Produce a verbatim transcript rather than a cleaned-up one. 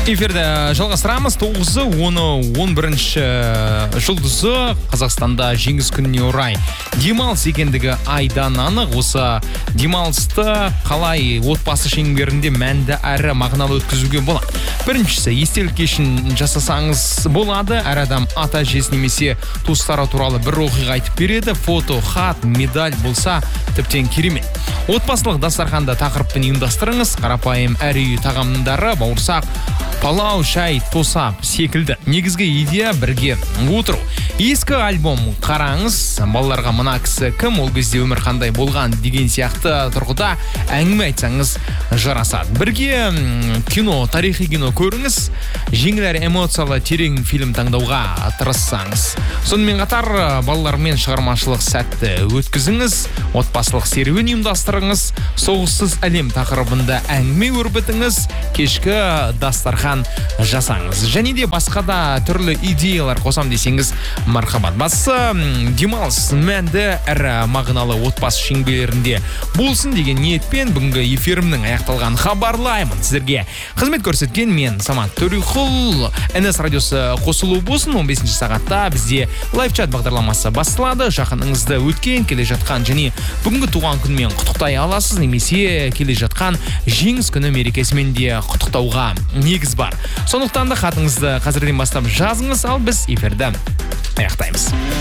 Эфирді жалғастырамыз. тоғызы, оны, он бірінші жұлдызы Қазақстанда жеңіс күніне орай демалыс екендігі айдан анық. Осы демалысты қалай отбасы шеңберінде мәнді әрі мағыналы өткізуге болады. Біріншісі, естелік кешін жасасаңыз болады. Әр адам ата әжесі немесе туыстары туралы бір оқиға айтып береді. Фото, хат, медаль болса тіптен керемет. Отбасылық дастарханда тақырыппен ұйымдастырыңыз. Қарапайым әр үй тағамдары, бауырсақ, палау, шай, тосап секілді. Негізгі идея бірге отыру. Ескі альбом қараңыз, балаларға мына кісі кім, ол кезде өмір қандай болған деген сияқты тұрғыда әңгіме айтсаңыз жарасады. Бірге кино, тарихи кино көріңіз, жеңіл әрі эмоциялы терең фильм таңдауға тырыссаңыз. Сонымен қатар балалармен шығармашылық сәтті өткізіңіз, отбасылық серуен ұйымдастырыңыз, соғыссыз әлем тақырыбында әңгіме өрбітіңіз, кешкі дастархан жасаңыз. Және де басқа да түрлі идеялар қосам десеңіз мархабат. Басы демалыс мәнді әрі мағыналы отбасы шеңберінде болсын деген ниетпен бүгінгі эфирімнің аяқталған хабарлаймын. Сіздерге қызмет көрсеткен мен Самат Төрехұл. эн эс радиосы қосылу болсын. он бесінші сағатта бізде лайв-чат бағдарламасы басталады. Жақыныңызды өткен, келе жатқан және бүгінгі туған күнмен құттықтай аласыз, немесе келе жатқан жеңіс күні мерекесімен де құттықтауға негіз бар. Сондықтан да хатыңызды қазірден бастап жазыңыз, ал біз эфирді аяқтаймыз.